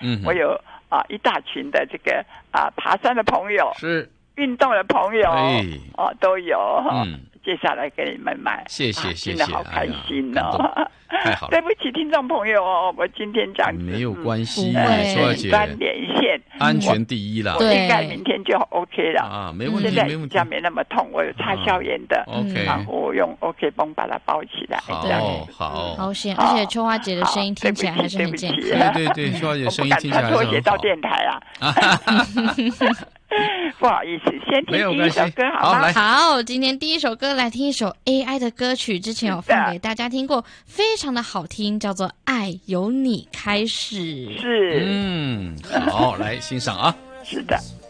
我有一大群的这个爬山的朋友， 是运动的朋友，都有接下来给你们买， 谢谢， 真的好开心哦！ 太好了， 对不起，听众朋友我今天这样子没有关系， 说姐连线， 安全第一啦， 我应该明天就 OK 了没问题， 现在比较没那么痛，我有擦消炎的 ，OK， 然后我用 OK 绷把它包起来， 好险，而且秋花姐的声音听起来还是很健康， 对，秋花姐声音听起来还是很好， 我不敢穿拖鞋到电台不好意思，先听第一首歌好吗？ 好，今天第一首歌来听一首 AI 的歌曲，之前有放给大家听过，非常的好听，叫做《爱由你开始》。 是， 好，来欣赏啊。 是的。